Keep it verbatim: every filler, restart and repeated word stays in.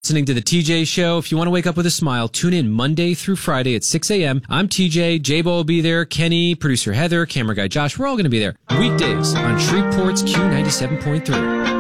Listening to the T J Show. If you want to wake up with a smile, tune in Monday through Friday at six a.m. I'm T J. J-Bo will be there. Kenny, producer Heather, camera guy Josh. We're all going to be there. Weekdays on Shreveport's Q ninety-seven point three.